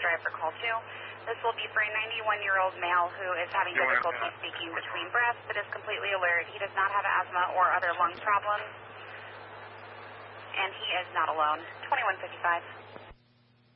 drive for call 2. This will be for a 91-year-old male who is having difficulty speaking between breaths but is completely alert. He does not have asthma or other lung problems, and he is not alone. 2155.